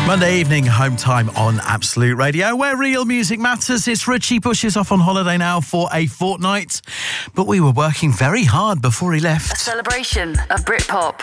Monday evening, home time on Absolute Radio, where real music matters. It's Richie Bush is off on holiday now for a fortnight, but we were working very hard before he left. A celebration of Britpop.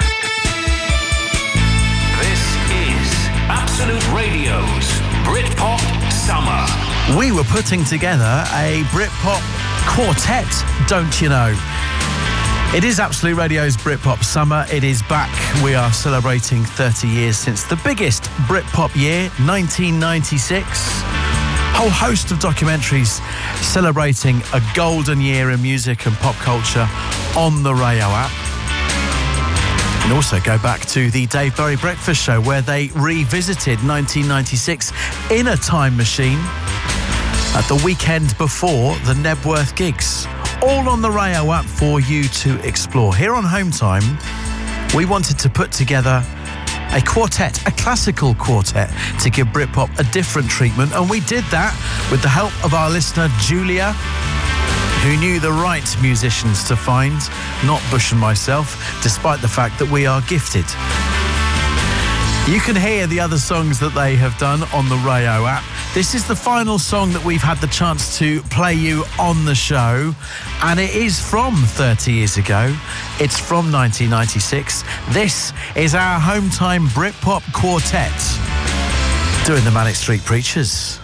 This is Absolute Radio's Britpop Summer. We were putting together a Britpop quartet, don't you know? It is Absolute Radio's Britpop Summer. It is back. We are celebrating 30 years since the biggest Britpop year, 1996. Whole host of documentaries celebrating a golden year in music and pop culture on the Rayo app. And also go back to the Dave Berry Breakfast Show, where they revisited 1996 in a time machine at the weekend before the Nebworth gigs. All on the Rayo app for you to explore. Here on Home Time, we wanted to put together a quartet, a classical quartet, to give Britpop a different treatment. And we did that with the help of our listener, Julia, who knew the right musicians to find, not Bush and myself, despite the fact that we are gifted. You can hear the other songs that they have done on the Rayo app. This is the final song that we've had the chance to play you on the show, and it is from 30 years ago. It's from 1996. This is our Home Time Britpop Quartet doing the Manic Street Preachers.